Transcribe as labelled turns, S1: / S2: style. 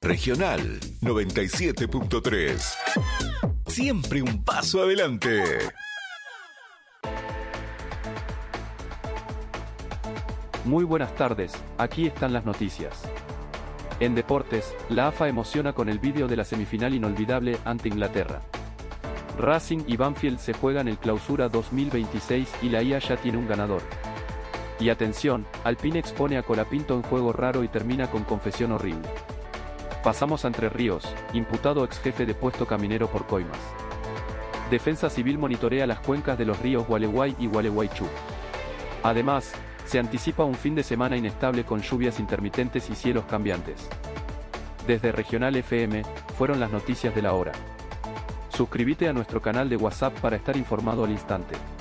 S1: Regional 97.3. Siempre un paso adelante.
S2: Muy buenas tardes, aquí están las noticias. En deportes, la AFA emociona con el vídeo de la semifinal inolvidable ante Inglaterra. Racing y Banfield se juegan el Clausura 2026 y la IA ya tiene un ganador. Y atención, Alpine expone a Colapinto en juego raro y termina con confesión horrible. Pasamos a Entre Ríos, imputado ex jefe de puesto caminero por coimas. Defensa Civil monitorea las cuencas de los ríos Gualeguay y Gualeguaychú. Además, se anticipa un fin de semana inestable con lluvias intermitentes y cielos cambiantes. Desde Regional FM, fueron las noticias de la hora. Suscríbete a nuestro canal de WhatsApp para estar informado al instante.